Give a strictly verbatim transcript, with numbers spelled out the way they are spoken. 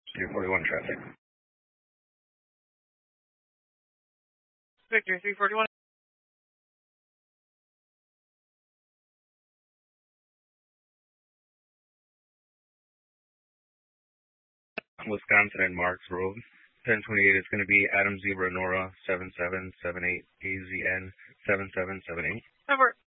three forty-one traffic. Victor three forty-one. Wisconsin and Marks Road. ten twenty-eight is going to be Adam Zebra Nora seven seven seven eight A Z N seven seven seven eight. Over.